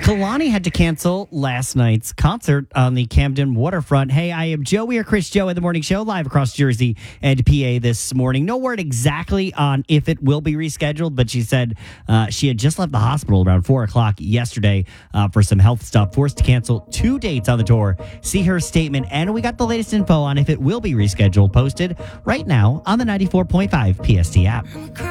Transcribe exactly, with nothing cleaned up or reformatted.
Kalani had to cancel last night's concert on the Camden waterfront. Hey, I am Joe. We are Chris Joe at the Morning Show, live across Jersey and P A this morning. No word exactly on if it will be rescheduled, but she said uh, she had just left the hospital around four o'clock yesterday uh, for some health stuff, forced to cancel two dates on the tour. See her statement, and we got the latest info on if it will be rescheduled posted right now on the ninety-four point five P S T app.